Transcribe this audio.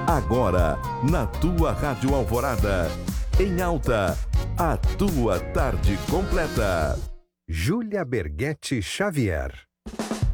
Agora, na tua Rádio Alvorada. Em alta, a tua tarde completa. Júlia Berghetti Xavier.